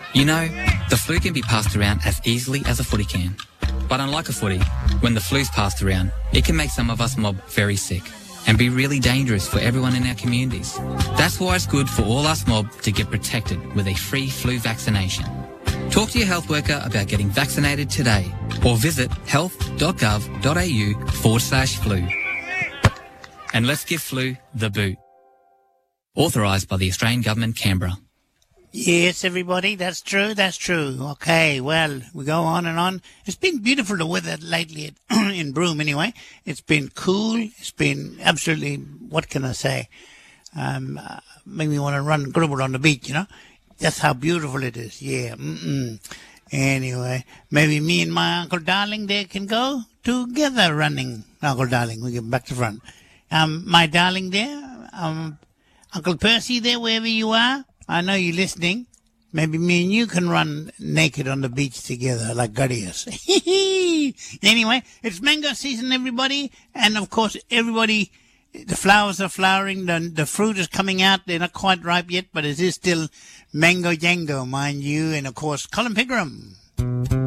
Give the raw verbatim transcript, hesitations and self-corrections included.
You know, the flu can be passed around as easily as a footy can. But unlike a footy, when the flu's passed around, it can make some of us mob very sick and be really dangerous for everyone in our communities. That's why it's good for all us mob to get protected with a free flu vaccination. Talk to your health worker about getting vaccinated today or visit health.gov.au forward slash flu. And let's give flu the boot. Authorised by the Australian Government, Canberra. Yes, everybody, that's true, that's true. Okay, well, we go on and on. It's been beautiful, the weather lately at, in Broome anyway. It's been cool. It's been absolutely, what can I say, um, uh, make me want to run gribble on the beach, you know. That's how beautiful it is, yeah. Mm-mm. Anyway, maybe me and my Uncle Darling there can go together running. Uncle Darling, we get back to front. Um, my darling there, um, Uncle Percy there, wherever you are. I know you're listening. Maybe me and you can run naked on the beach together like Guardians. Anyway, it's mango season, everybody. And, of course, everybody, the flowers are flowering. The, the fruit is coming out. They're not quite ripe yet, but it is still mango jango, mind you. And, of course, Colin Pigram.